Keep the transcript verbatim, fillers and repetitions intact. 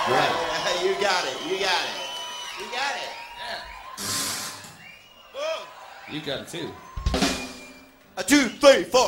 Yeah, you got it. You got it. You got it. You got it too. A two, three, four.